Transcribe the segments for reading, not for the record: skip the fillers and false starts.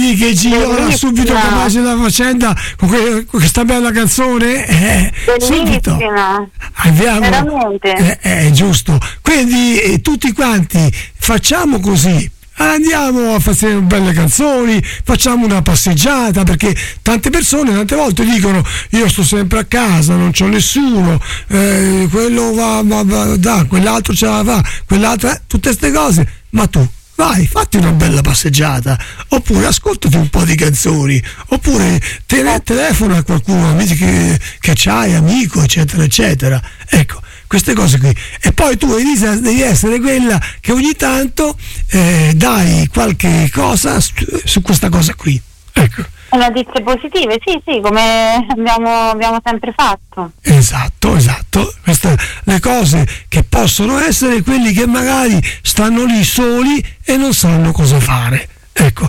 vedi che Gigliola subito capace della faccenda con questa bella canzone, subito abbiamo, veramente è giusto. Quindi tutti quanti facciamo così, andiamo a fare belle canzoni, facciamo una passeggiata, perché tante persone tante volte dicono io sto sempre a casa, non c'ho nessuno, quello va, quell'altro ce la fa, quell'altra, tutte ste cose, ma tu vai, fatti una bella passeggiata, oppure ascoltati un po' di canzoni, oppure telefona a qualcuno, amici che c'hai, amico, eccetera, eccetera. Ecco, queste cose qui. E poi tu, Elisa, devi essere quella che ogni tanto dai qualche cosa su questa cosa qui. Ecco. Notizie positive, sì, come abbiamo sempre fatto. Esatto. Queste le cose che possono essere quelli che magari stanno lì soli e non sanno cosa fare. Ecco.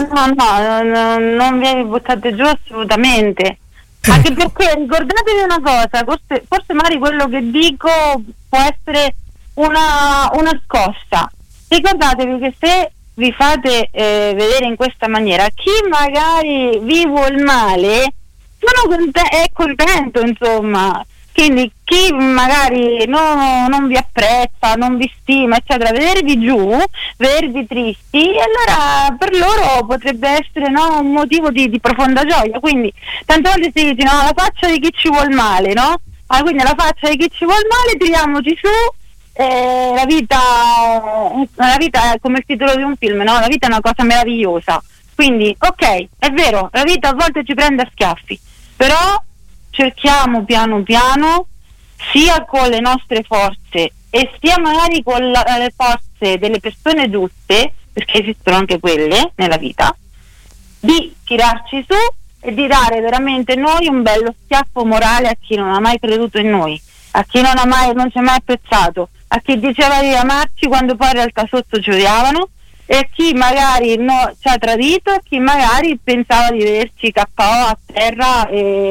No, non vi buttate giù assolutamente. Anche perché ricordatevi una cosa, forse magari quello che dico può essere una scossa. Ricordatevi che se vi fate vedere in questa maniera, chi magari vi vuol male è contento, insomma. Quindi chi magari non vi apprezza, non vi stima, eccetera, vedervi giù, vedervi tristi, allora per loro potrebbe essere un motivo di profonda gioia. Quindi tante volte si dice la faccia di chi ci vuol male, no? Quindi la faccia di chi ci vuol male, tiriamoci su. La vita è come il titolo di un film, no? La vita è una cosa meravigliosa. Quindi, ok, è vero, la vita a volte ci prende a schiaffi, però cerchiamo piano piano, sia con le nostre forze e sia magari con le forze delle persone giuste, perché esistono anche quelle nella vita, di tirarci su e di dare veramente noi un bello schiaffo morale a chi non ha mai creduto in noi, a chi non ci ha mai apprezzato, a chi diceva di amarci quando poi in realtà sotto ci odiavano, e a chi magari ci ha tradito, a chi magari pensava di vederci KO a terra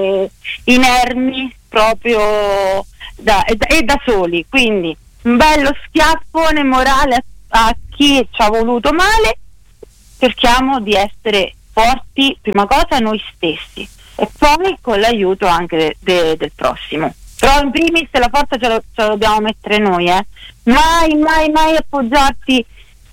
inermi proprio da soli. Quindi un bello schiaffone morale a chi ci ha voluto male. Cerchiamo di essere forti, prima cosa noi stessi, e poi con l'aiuto anche del prossimo. Però in primis la forza ce la dobbiamo mettere noi, mai appoggiarsi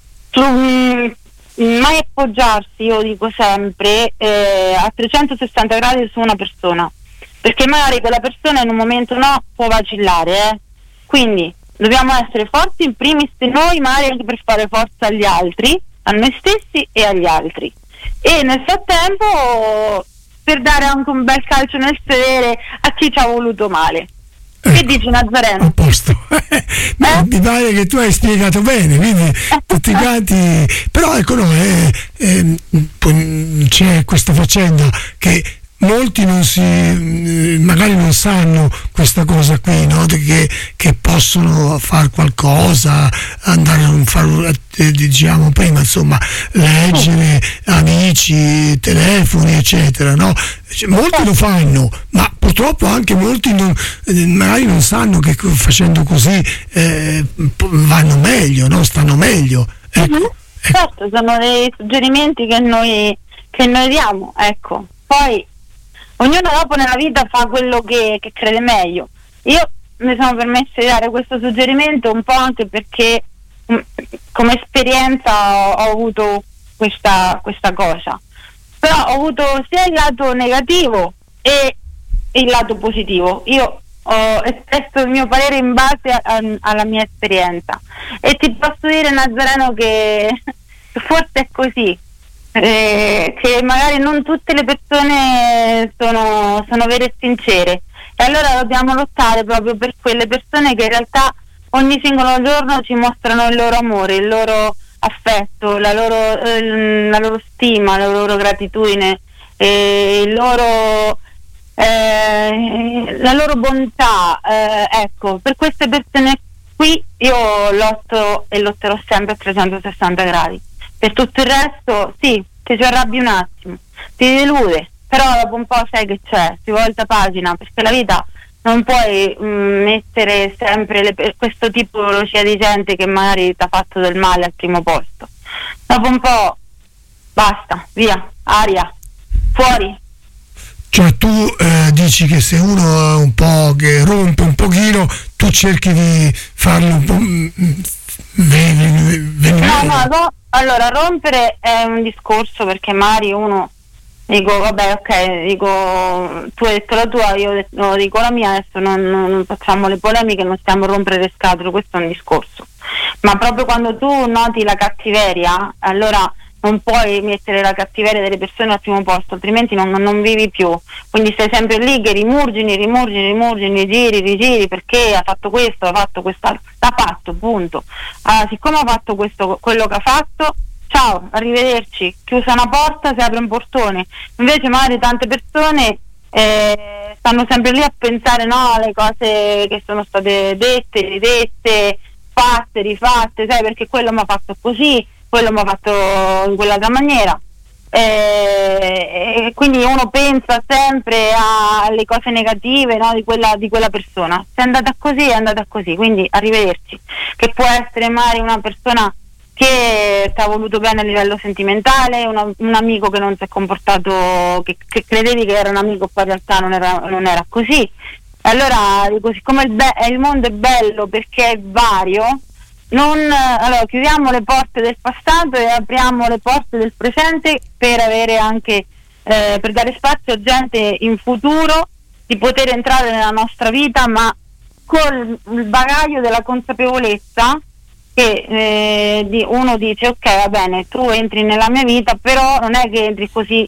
mai appoggiarsi, io dico sempre, a 360 gradi su una persona, perché magari quella persona in un momento può vacillare, quindi dobbiamo essere forti in primis noi, magari anche per fare forza agli altri, a noi stessi e agli altri, e nel frattempo per dare anche un bel calcio nel sedere a chi ci ha voluto male. Che dici, Nazareno? A posto. Mi pare che tu hai spiegato bene, quindi tutti quanti, però ecco, c'è questa faccenda che molti magari non sanno questa cosa qui, no? Che possono fare qualcosa, andare a fare, diciamo prima, insomma, leggere amici, telefoni, eccetera, no? Molti lo fanno, ma purtroppo anche molti magari non sanno che facendo così vanno meglio, no? Stanno meglio. Ecco. Certo, sono dei suggerimenti che noi diamo, ecco. Poi ognuno dopo nella vita fa quello che crede meglio. Io mi sono permessa di dare questo suggerimento un po' anche perché come esperienza ho avuto questa cosa, però ho avuto sia il lato negativo e il lato positivo. Io ho espresso il mio parere in base alla mia esperienza, e ti posso dire, Nazareno, che forse è così. Che magari non tutte le persone sono vere e sincere, e allora dobbiamo lottare proprio per quelle persone che in realtà ogni singolo giorno ci mostrano il loro amore, il loro affetto, la loro stima, la loro gratitudine, la loro bontà, ecco, per queste persone qui io lotto e lotterò sempre a 360 gradi. Per tutto il resto, sì, ti ci arrabbi un attimo, ti delude, però dopo un po' sai che c'è, si volta pagina, perché la vita non puoi mettere sempre questo tipologia di gente che magari ti ha fatto del male al primo posto. Dopo un po' basta, via, aria, fuori. Cioè tu dici che se uno è un po' che rompe un pochino, tu cerchi di farlo un po' venire. No, allora rompere è un discorso, perché magari uno, dico vabbè, ok, dico tu hai detto la tua, io dico la mia, adesso non facciamo le polemiche, non stiamo a rompere le scatole, questo è un discorso. Ma proprio quando tu noti la cattiveria, allora non puoi mettere la cattiveria delle persone al primo posto, altrimenti non vivi più. Quindi stai sempre lì che rimurgini, rigiri, perché ha fatto questo, ha fatto quest'altro, l'ha fatto, punto. Allora, siccome ha fatto quello che ha fatto, ciao, arrivederci, chiusa una porta, si apre un portone. Invece magari tante persone stanno sempre lì a pensare, no, alle cose che sono state dette, ridette, fatte, rifatte, sai, perché quello mi ha fatto così, quello mi ha fatto in quell'altra maniera, e quindi uno pensa sempre alle cose negative, no, di quella persona. Se è andata così, quindi arrivederci. Che può essere magari una persona che ti ha voluto bene a livello sentimentale, un amico che non si è comportato, che credevi che era un amico, poi in realtà non era così. Allora dico, siccome il mondo è bello perché è vario, allora chiudiamo le porte del passato e apriamo le porte del presente per avere anche per dare spazio a gente in futuro di poter entrare nella nostra vita, ma con il bagaglio della consapevolezza che uno dice ok, va bene, tu entri nella mia vita, però non è che entri così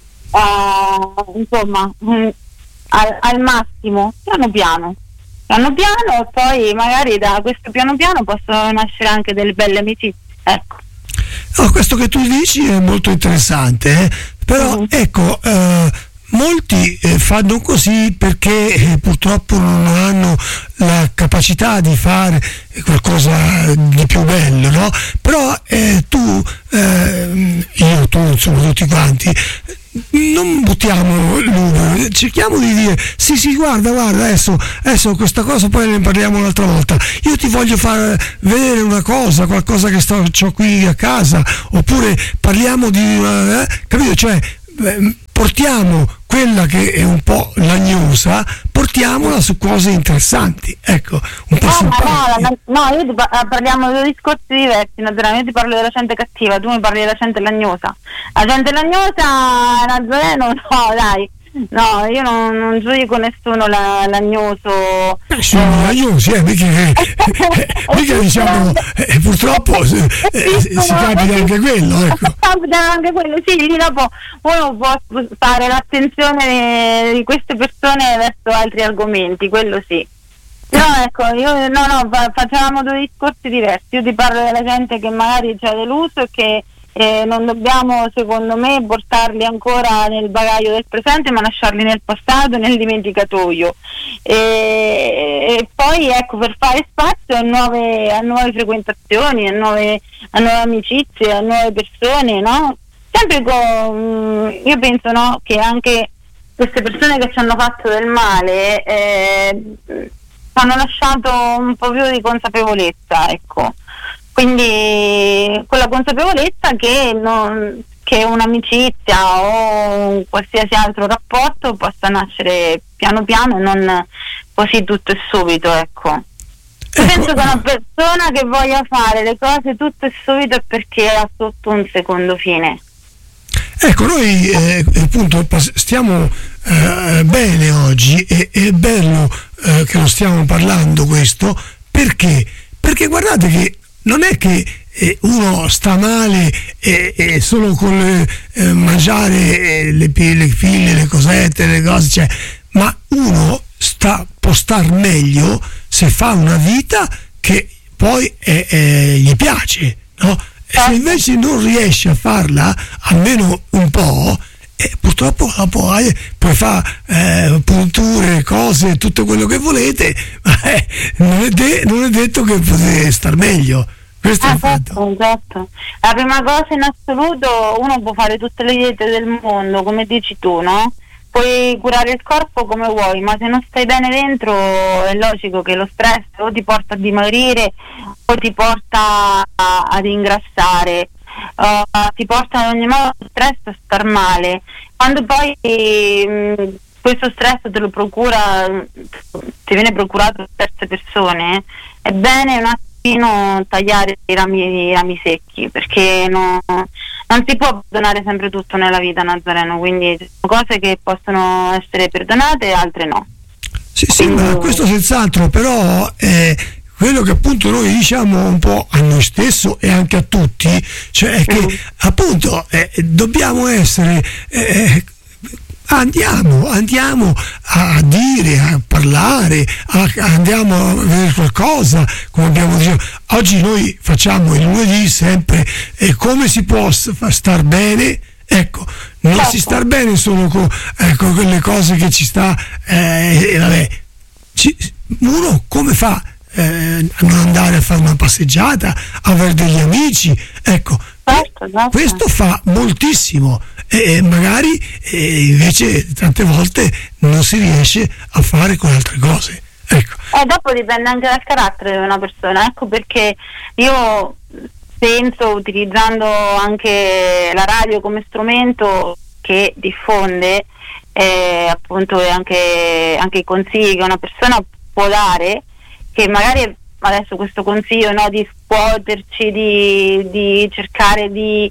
insomma al massimo, piano piano, e poi magari da questo piano piano possono nascere anche delle belle amicizie, ecco. No, questo che tu dici è molto interessante, però ecco, molti fanno così perché purtroppo non hanno la capacità di fare qualcosa di più bello, no? Però tu, insomma, tutti quanti, non buttiamo l'uno, cerchiamo di dire sì, guarda, adesso questa cosa poi ne parliamo un'altra volta, io ti voglio far vedere una cosa, qualcosa che c'ho qui a casa, oppure parliamo di una, capito? Cioè portiamo quella che è un po' lagnosa, portiamola su cose interessanti, ecco, un po' simpatiche. Io parliamo di due discorsi diversi, naturalmente. Io ti parlo della gente cattiva, tu mi parli della gente lagnosa. La gente lagnosa, Nazareno, no, dai. No, io non giudico nessuno lagnoso. Sono lagnosi, mica diciamo, purtroppo si capita anche quello, ecco. Capita anche quello, sì, lì dopo uno può spostare l'attenzione di queste persone verso altri argomenti, quello sì. Però ecco, facciamo due discorsi diversi. Io ti parlo della gente che magari ci ha deluso e che non dobbiamo, secondo me, portarli ancora nel bagaglio del presente, ma lasciarli nel passato, nel dimenticatoio, e poi ecco, per fare spazio a nuove frequentazioni, a nuove amicizie, a nuove persone, no? Sempre io penso, no, che anche queste persone che ci hanno fatto del male hanno lasciato un po' più di consapevolezza, ecco. Quindi quella consapevolezza che un'amicizia o un qualsiasi altro rapporto possa nascere piano piano e non così tutto e subito, ecco. Penso che una persona che voglia fare le cose tutto e subito è perché ha sotto un secondo fine. Ecco, noi appunto stiamo bene oggi, è bello che lo stiamo parlando questo, perché guardate che non è che uno sta male solo con mangiare le pille, le cosette, le cose, cioè, ma uno può star meglio se fa una vita che poi gli piace, no? Se invece non riesci a farla, almeno un po', purtroppo puoi fare punture, cose, tutto quello che volete, ma non è detto che potete star meglio. Questo è il fatto. Esatto. La prima cosa in assoluto, uno può fare tutte le diete del mondo, come dici tu, no? Puoi curare il corpo come vuoi, ma se non stai bene dentro è logico che lo stress o ti porta a dimagrire o ti porta ad ingrassare. ti portano in ogni modo stress a star male. Quando poi questo stress te lo procura, ti viene procurato da terze persone, è bene un attimino tagliare i rami secchi, perché non si può perdonare sempre tutto nella vita, Nazareno, quindi ci sono cose che possono essere perdonate e altre no. Sì, ma questo senz'altro, però quello che appunto noi diciamo un po' a noi stesso e anche a tutti, cioè che appunto dobbiamo essere andiamo a dire, a parlare, andiamo a vedere qualcosa, come abbiamo detto. Oggi noi facciamo il lunedì sempre come si può star bene. Ecco, non si star bene solo con quelle cose che ci sta, vabbè, uno come fa a non andare a fare una passeggiata, avere degli amici, ecco, questo fa moltissimo e magari invece tante volte non si riesce a fare con altre cose, ecco. Dopo dipende anche dal carattere di una persona, ecco perché io penso, utilizzando anche la radio come strumento che diffonde appunto anche i consigli che una persona può dare, che magari adesso questo consiglio, no, di scuoterci, di cercare di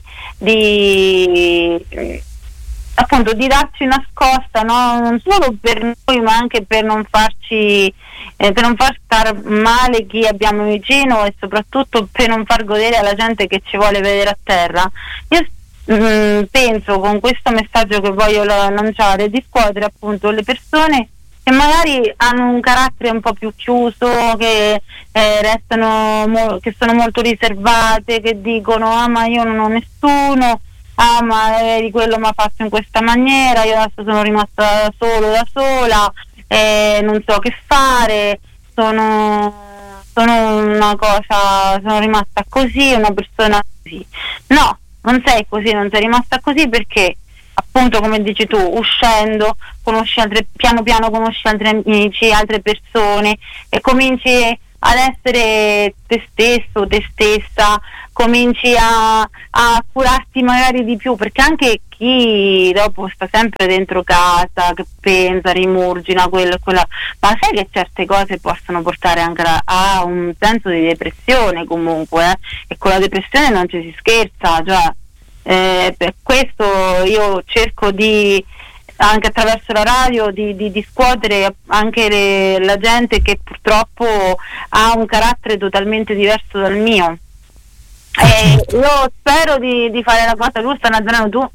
appunto di darci una scossa, no? Non solo per noi ma anche per non farci per non far star male chi abbiamo vicino e soprattutto per non far godere alla gente che ci vuole vedere a terra. Io penso, con questo messaggio che voglio lanciare, di scuotere appunto le persone che magari hanno un carattere un po' più chiuso, che che sono molto riservate, che dicono ma io non ho nessuno, ma di quello mi ha fatto in questa maniera, io adesso sono rimasta da sola, non so che fare, sono rimasta così, una persona così. No, non sei così, non sei rimasta così, perché appunto, come dici tu, uscendo piano piano conosci altri amici, altre persone e cominci ad essere te stesso, te stessa, cominci a curarti magari di più, perché anche chi dopo sta sempre dentro casa, che pensa, rimurgina quello e quella, ma sai che certe cose possono portare anche a un senso di depressione comunque, e con la depressione non ci si scherza, cioè per questo io cerco di, anche attraverso la radio, di scuotere anche la gente che purtroppo ha un carattere totalmente diverso dal mio. Io spero di fare la cosa giusta. Nazareno, tu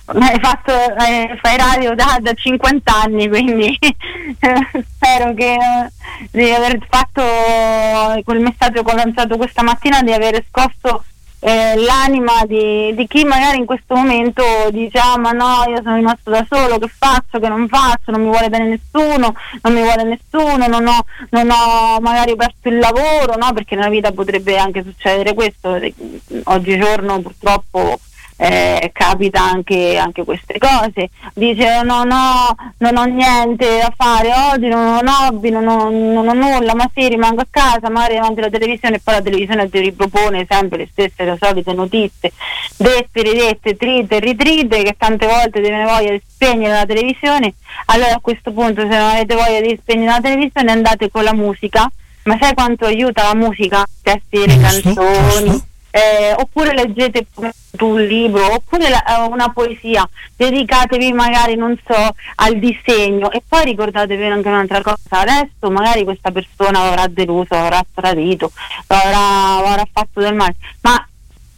fai radio da 50 anni, quindi spero di aver fatto quel messaggio che ho lanciato questa mattina, di aver scosso l'anima di chi magari in questo momento dice ma no, io sono rimasto da solo, che faccio, che non faccio, non mi vuole bene nessuno, non ho magari perso il lavoro, no, perché nella vita potrebbe anche succedere questo, oggigiorno purtroppo capita anche queste cose, dice non ho niente da fare oggi, non ho un hobby, non ho nulla, ma sì, rimango a casa, magari davanti alla televisione, e poi la televisione ti ripropone sempre le stesse, le solite notizie dette, ridette, trite, ritrite, che tante volte ti viene voglia di spegnere la televisione. Allora a questo punto, se non avete voglia di spegnere la televisione, andate con la musica. Ma sai quanto aiuta la musica? Testi delle canzoni, oppure leggete un libro, oppure una poesia, dedicatevi magari, non so, al disegno, e poi ricordatevi anche un'altra cosa: adesso magari questa persona avrà deluso, avrà tradito, avrà fatto del male, ma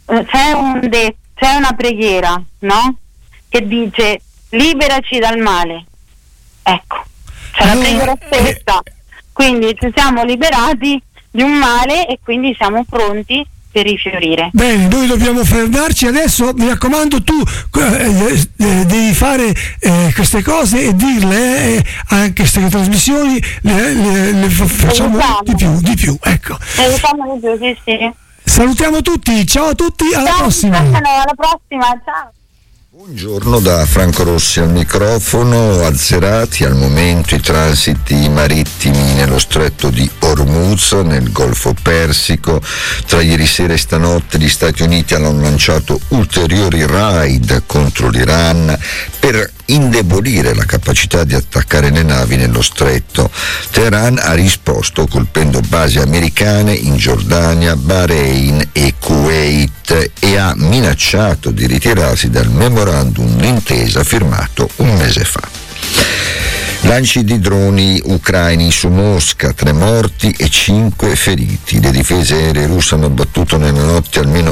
c'è una preghiera, no? Che dice liberaci dal male, ecco, c'è la preghiera stessa, quindi ci siamo liberati di un male e quindi siamo pronti per rifiorire. Bene, noi dobbiamo fermarci adesso, mi raccomando, tu devi fare queste cose e dirle anche queste trasmissioni le facciamo di più, ecco. Sì. Salutiamo tutti, ciao a tutti, alla prossima. Alla prossima, ciao. Buongiorno da Franco Rossi al microfono. Azzerati al momento i transiti marittimi nello stretto di Hormuz, nel Golfo Persico. Tra ieri sera e stanotte gli Stati Uniti hanno lanciato ulteriori raid contro l'Iran per indebolire la capacità di attaccare le navi nello stretto. Teheran ha risposto colpendo basi americane in Giordania, Bahrain e Kuwait e ha minacciato di ritirarsi dal memorandum d'intesa firmato un mese fa. Lanci di droni ucraini su Mosca, 3 morti e 5 feriti. Le difese aeree russe hanno abbattuto nella notte almeno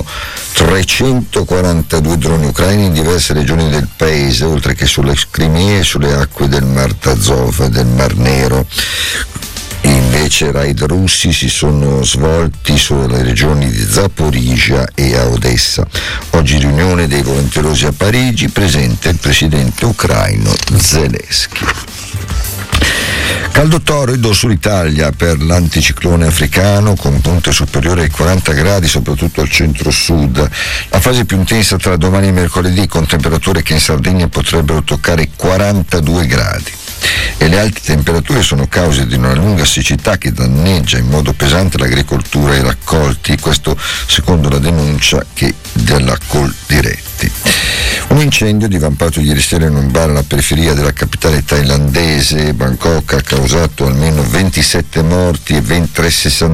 342 droni ucraini in diverse regioni del paese, oltre che sulle Crimea e sulle acque del Mar d'Azov e del Mar Nero. Invece raid russi si sono svolti sulle regioni di Zaporizhia e a Odessa. Oggi riunione dei volenterosi a Parigi, presente il presidente ucraino Zelensky. Caldo torrido sull'Italia per l'anticiclone africano, con punte superiori ai 40 gradi soprattutto al centro-sud. La fase più intensa tra domani e mercoledì, con temperature che in Sardegna potrebbero toccare i 42 gradi. E le alte temperature sono cause di una lunga siccità che danneggia in modo pesante l'agricoltura e i raccolti, questo secondo la denuncia della Coldiretti. Un incendio divampato ieri sera in un bar alla periferia della capitale thailandese, Bangkok, ha causato almeno 27 morti e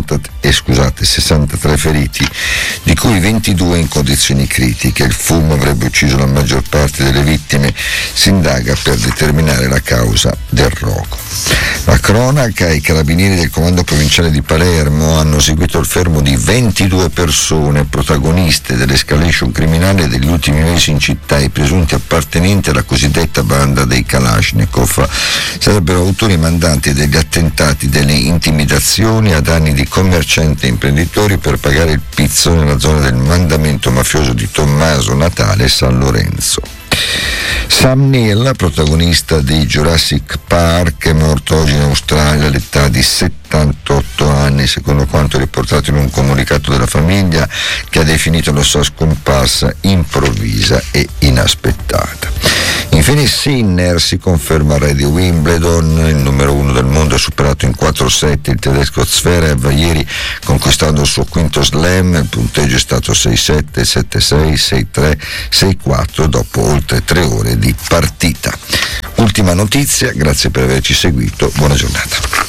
63 feriti, di cui 22 in condizioni critiche. Il fumo avrebbe ucciso la maggior parte delle vittime. Si indaga per determinare la causa del rogo. La cronaca: i carabinieri del comando provinciale di Palermo hanno eseguito il fermo di 22 persone protagoniste dell'escalation criminale degli ultimi mesi in città. I presunti appartenenti alla cosiddetta banda dei Kalashnikov sarebbero autori mandanti degli attentati, delle intimidazioni a danni di commercianti e imprenditori per pagare il pizzo nella zona del mandamento mafioso di Tommaso, Natale e San Lorenzo. Sam Neill, protagonista di Jurassic Park, è morto oggi in Australia all'età di 78 anni, secondo quanto riportato in un comunicato della famiglia, che ha definito la sua scomparsa improvvisa e inaspettata. Infine Sinner si conferma re di Wimbledon, il numero 1 del mondo, ha superato in 4 set il tedesco Zverev ieri, conquistando il suo quinto slam. Il punteggio è stato 6-7, 7-6, 6-3, 6-4 dopo oltre 3 ore di partita. Ultima notizia, grazie per averci seguito, buona giornata.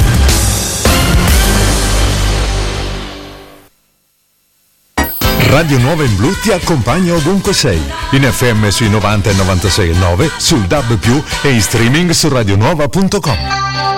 Radio Nuova in Blu ti accompagna ovunque sei, in FM sui 90 e 96,9, sul DAB+, e in streaming su radionuova.com.